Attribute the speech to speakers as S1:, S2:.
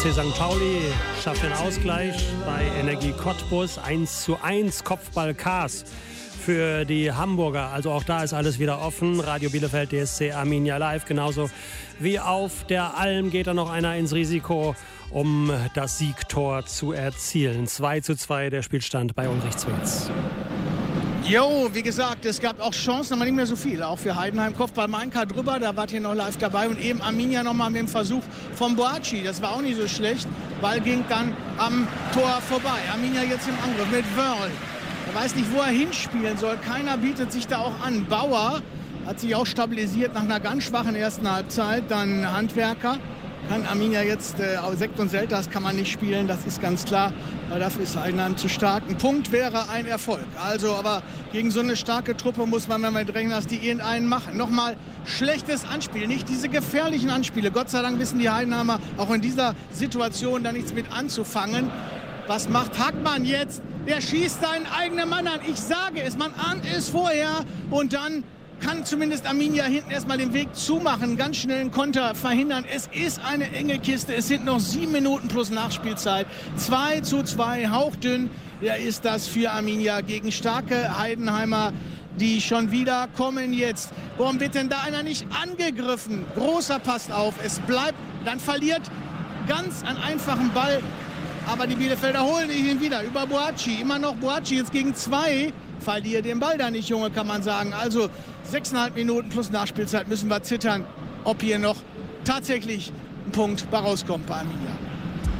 S1: FC St. Pauli schafft den Ausgleich bei Energie Cottbus. 1:1 Kopfball Kaas für die Hamburger. Also auch da ist alles wieder offen. Radio Bielefeld, DSC Arminia live. Genauso wie auf der Alm geht da noch einer ins Risiko, um das Siegtor zu erzielen. 2:2 der Spielstand bei Ulrich Zwetz.
S2: Jo, wie gesagt, es gab auch Chancen, aber nicht mehr so viel. Auch für Heidenheim. Kopfball Mainka drüber, da wart ihr noch live dabei. Und eben Arminia nochmal mit dem Versuch von Boachi. Das war auch nicht so schlecht. Ball ging dann am Tor vorbei. Arminia jetzt im Angriff mit Wörl. Er weiß nicht, wo er hinspielen soll. Keiner bietet sich da auch an. Bauer hat sich auch stabilisiert nach einer ganz schwachen ersten Halbzeit. Dann Handwerker. Kann Arminia jetzt, Sekt und Selters kann man nicht spielen, das ist ganz klar. Weil dafür ist Heidenheim zu stark. Ein Punkt wäre ein Erfolg. Also, aber gegen so eine starke Truppe muss man mal drängen, dass die irgendeinen machen. Nochmal schlechtes Anspiel, nicht diese gefährlichen Anspiele. Gott sei Dank wissen die Heidenheimer auch in dieser Situation da nichts mit anzufangen. Was macht Hackmann jetzt? Der schießt seinen eigenen Mann an. Ich sage es, man ahnt es vorher und dann kann zumindest Arminia hinten erstmal den Weg zumachen, ganz schnell einen Konter verhindern. Es ist eine enge Kiste, es sind noch 7 Minuten plus Nachspielzeit. 2:2, hauchdünn, der ist das für Arminia gegen starke Heidenheimer, die schon wieder kommen jetzt. Warum wird denn da einer nicht angegriffen? Großer passt auf, es bleibt, dann verliert ganz einen einfachen Ball. Aber die Bielefelder holen ihn wieder über Boachi. Immer noch Boachi jetzt gegen 2. Verliert den Ball da nicht, Junge, kann man sagen. Also 6,5 Minuten plus Nachspielzeit müssen wir zittern, ob hier noch tatsächlich ein Punkt bei rauskommt bei Arminia.